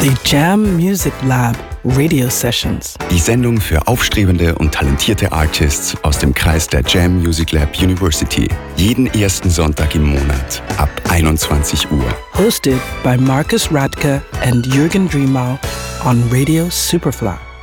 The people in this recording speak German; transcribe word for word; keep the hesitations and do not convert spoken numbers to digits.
The Jam Music Lab Radio Sessions. Die Sendung für aufstrebende und talentierte Artists aus dem Kreis der Jam Music Lab University. Jeden ersten Sonntag im Monat ab einundzwanzig Uhr. Hosted by Marcus Radke and Jürgen Driemau on Radio Superfly.